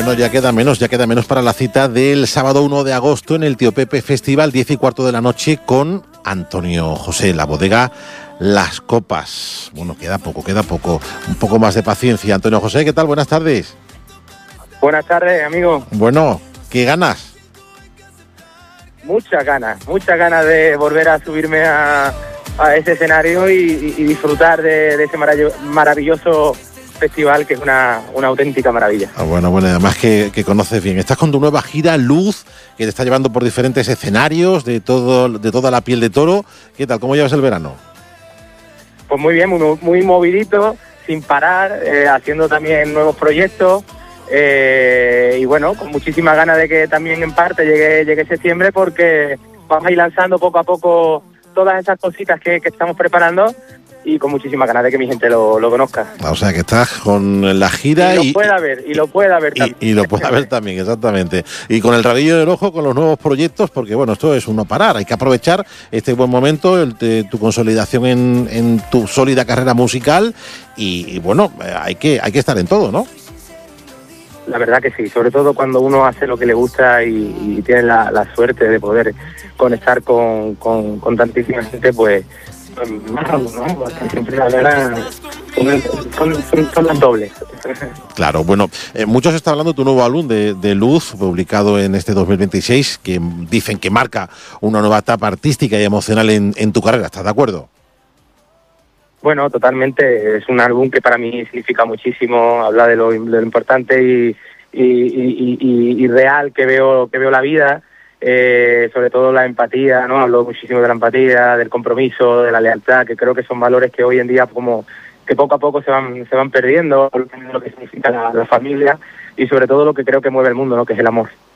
Bueno, ya queda menos para la cita del sábado 1 de agosto en el Tío Pepe Festival, 10:15 de la noche, con Antonio José, la bodega Las Copas. Bueno, queda poco, un poco más de paciencia. Antonio José, ¿qué tal? Buenas tardes. Buenas tardes, amigo. Bueno, ¿qué ganas? Muchas ganas de volver a subirme a ese escenario y disfrutar de ese maravilloso festival, que es una auténtica maravilla. Bueno, además que conoces bien. Estás con tu nueva gira Luz, que te está llevando por diferentes escenarios de toda la piel de toro. ¿Qué tal? ¿Cómo llevas el verano? Pues muy bien, muy movidito, sin parar, haciendo también nuevos proyectos. Y bueno, con muchísimas ganas de que también en parte llegue septiembre, porque vamos a ir lanzando poco a poco todas esas cositas que estamos preparando, y con muchísimas ganas de que mi gente lo conozca. O sea, que estás con la gira y lo pueda ver también. Y lo pueda ver también, exactamente. Y con el rabillo del ojo con los nuevos proyectos, porque bueno, esto es un no parar. Hay que aprovechar este buen momento, tu consolidación en tu sólida carrera musical, y bueno, hay que estar en todo, ¿no? La verdad que sí, sobre todo cuando uno hace lo que le gusta y tiene la suerte de poder conectar con tantísima gente, pues más aún, ¿no? Porque siempre la verdad son las dobles. Claro, bueno, muchos están hablando de tu nuevo álbum de Luz, publicado en este 2026, que dicen que marca una nueva etapa artística y emocional en tu carrera. ¿Estás de acuerdo? Bueno, totalmente. Es un álbum que para mí significa muchísimo. Habla de lo importante y real que veo la vida. Sobre todo la empatía, ¿no? Hablo muchísimo de la empatía, del compromiso, de la lealtad, que creo que son valores que hoy en día como que poco a poco se van perdiendo, lo que significa la familia, y sobre todo lo que creo que mueve el mundo, ¿no? Que es el amor.